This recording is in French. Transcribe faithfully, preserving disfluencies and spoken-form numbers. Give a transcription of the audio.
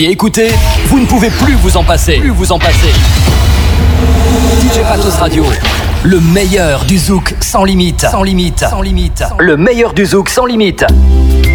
Et écoutez, vous ne pouvez plus vous en passer. Plus vous en passer. D J Patos Radio, le meilleur du zouk sans limite. Sans limite. Sans limite. Le meilleur du zouk sans limite.